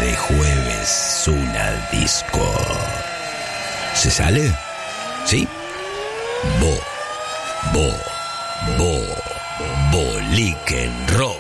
de jueves una disco. ¿Se sale? ¿Sí? Bolique en rock.